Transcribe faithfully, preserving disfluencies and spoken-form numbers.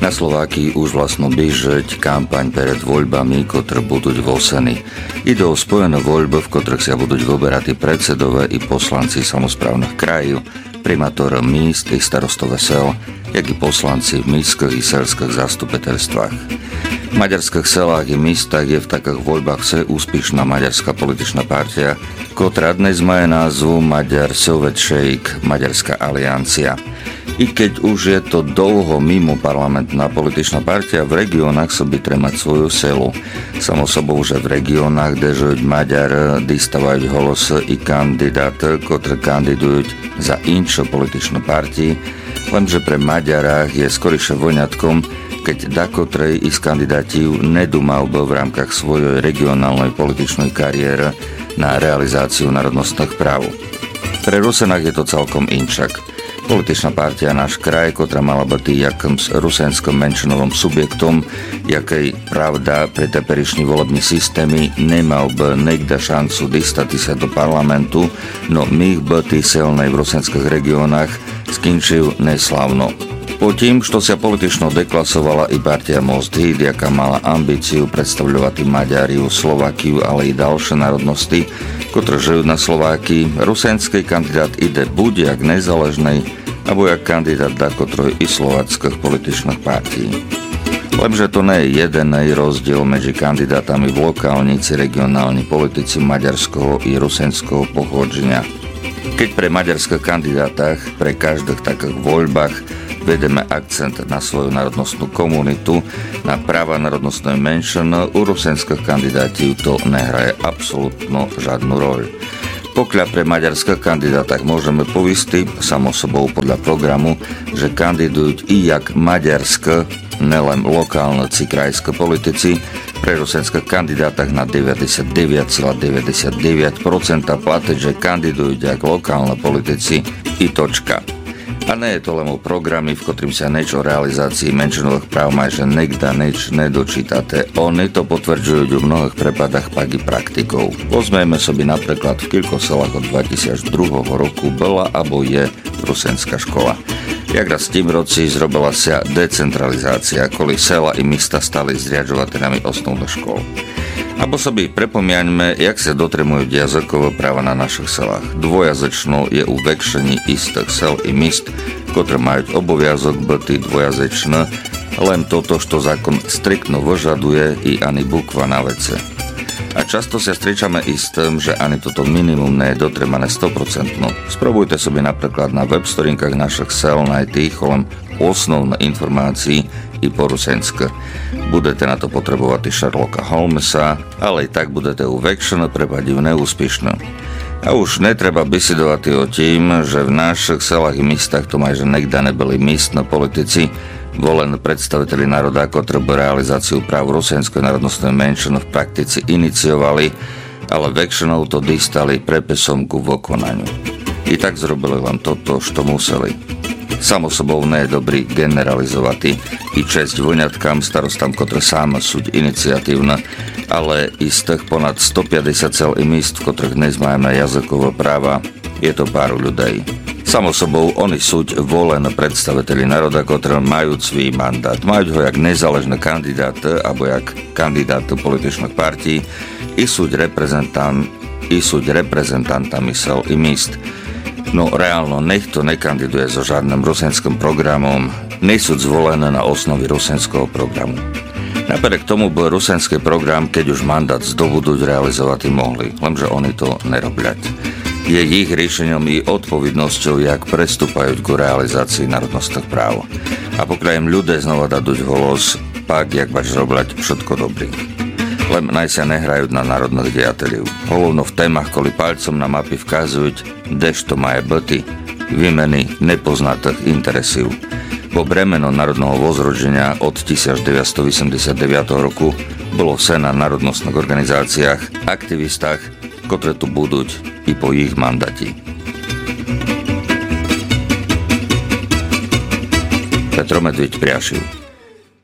Na Slovákii už vlastno bežať kampaň pred voľbami, ktoré budú v oseni. Ide o spojené voľby, v ktorých sa budú vyberať predsedové i poslanci samosprávnych krajív, primátor míst i starostové sel, jak i poslanci v místskych i selských zastupiteľstvách. V maďarských selách i místach je v takých voľbách vse úspešná maďarská političná partia, ktorá dnes má názvu Magyar Szövetség, Maďarská aliancia. I keď už je to dlho mimo parlamentná političná partia, v regiónach sa by tremať svoju selu. Samo sobou, že v regiónach, kde žijú Maďar, dostávajú hlas i kandidát, ktorí kandidujú za inšo političnú partii, lenže pre Maďarách je skoriše voňatkom, keď dakotrej i z kandidátiv nedúmal by v rámkach svojej regionálnej političnej kariéry na realizáciu národnostných práv. Pre Rusenách je to celkom inčak. Političná partia Náš kraj, ktorá mala byť jakým rusenským menšinovým subjektom, jakej pravda pre teperišní volební systémy nemal by niekda šancu dostať sa do parlamentu, no mých bytý silnej v rusenských regiónach skončil neslavno. Po tým, što sa politično deklasovala i partia Most Híd, jaká mala ambíciu predstavľovať Maďariu, Slovakiu, ale i ďalšie národnosti, ktoré žijú na Slovákii, rusenský kandidát ide buď jak nezaležnej, alebo jak kandidát dakotroj i slovackých političných partií. Lenže to nie je jeden rozdiel medzi kandidátami v lokálnici regionálni politici maďarského i rusenského pochodženia. Keď pre maďarských kandidátach pre každých takých voľbách vedeme akcent na svoju národnostnú komunitu, na práva národnostnej menšiny, u rusenských kandidátov to nehraje absolútno žiadnu roľu. Pokiaľ pre maďarských kandidátach môžeme povistiť, samo sobou podľa programu, že kandidujú i jak maďarské, nelen lokálne či krajské politici, pre rusenských kandidátach na deväťdesiatdeväť celá deväťdesiatdeväť percent platí, že kandidujú jak lokálne politici i točka. A nie je to len o programy, v ktorým sa nič o realizácii menšinových práv majže niekda nič nedočítate. Oni to potvrdzujú v mnohých prípadách pak i praktikov. Pozmejme sobi napríklad v kilko selách od dvetisícdva roku bola alebo je rusenská škola. Jak raz v tým roci zrobila sa decentralizácia, kvôli sela i mesta stali zriaďovateľami osnovných škôl. Abo sobi prepomiaňme, jak sa dotremujú jazykové práva na našich selách. Dvojazyčno je u väčšiny istých sel i míst, ktoré majú oboviazok byť dvojazyčné, len toto, što zákon striktno vyžaduje i ani bukva na vece. A často sa stričame i s tým, že ani toto minimum nie je dotremané sto percent. Sprobujte sobi napríklad na web storinkách našich sel nájsť len osnovné informácií i po rusenské. Budete na to potrebovať i Sherlocka Holmesa, ale i tak budete u väčšine prípadov neúspešné. A už netreba bisidovať o tým, že v našich selách i místach to majže niekda neboli místne politici, volení predstaviteľi národa, ktorí by realizáciu práv rusenskej národnostnej menšiny v praktici iniciovali, ale väčšinou to dostali prepisom ku vykonaniu. I tak zrobili len toto, što museli. Samo sobou nie je dobrý generalizovať i česť voňatkám, starostám, ktoré sám sú iniciatívne, ale i z tých ponad stopäťdesiat cel i míst, v ktorých dnes máme jazykové práva, je to pár ľudí. Samo sobou oni sú volení predstaviteľi národa, ktorí majú svoj mandát. Majú ho jak nezáležné kandidáty, alebo jak kandidáty političných partí, i sú reprezentant, i sú reprezentantami sel i míst. No reálno nech to nekandiduje so žiadnym rusenským programom, nie sú zvolené na osnovi rusenského programu. Napriek tomu by rusenský program, keď už mandát zdobudú, realizovať i mohli, lenže oni to nerobľať. Je ich riešením i odpovednosťou, jak prestúpajú k realizácii národnostných práv. A pokiaľ im ľudia znova dadúť hlas, pak jak baš robľať všetko dobrý. Len naj sa nehrajú na národných dejateľov. Hlavno v témach, kvôli palcom na mapy vkazujú, kdežto majú byty, výmeny nepoznatých interesov. Po bremeno národného vozrodženia od devätnásťstoosemdesiatdeväť roku bolo vse na národnostných organizáciách, aktivistách, ktoré tu budú i po ich mandáti. Petro Medviď, Priašiv.